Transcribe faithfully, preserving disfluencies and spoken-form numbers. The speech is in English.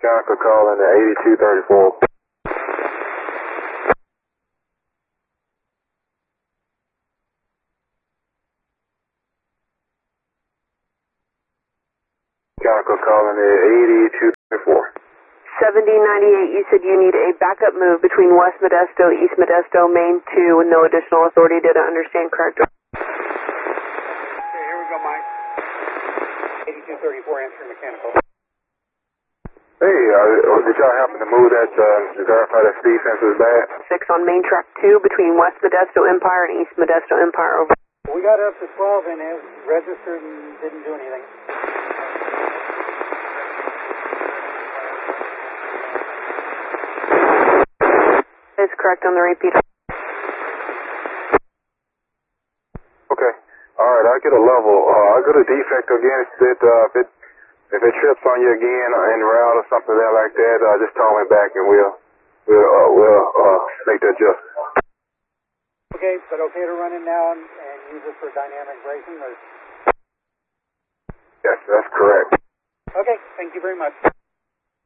Bianca calling at eighty-two thirty-four. Bianca calling at eighty-two thirty-four. seventy ninety-eight, you said you need a backup move between West Modesto, East Modesto, Main two, with no additional authority. Did I understand correct? Okay, here we go, Mike. eighty-two thirty-four, answering mechanical. Hey, uh, did y'all happen to move that, uh, to verify that speed sensor is bad? six on Main Track two between West Modesto Empire and East Modesto Empire, over. We got up to twelve and it registered and didn't do anything. Is correct on the repeat. Okay. Alright, I get a level. Uh, I get a defect against it. Uh, if it, if it trips on you again en route or something like that, uh, just call me back and we'll, we'll, uh, we'll, uh, make the adjustment. Okay, but okay to run it now and, and use it for dynamic braking or? Yes, that's correct. Okay, thank you very much.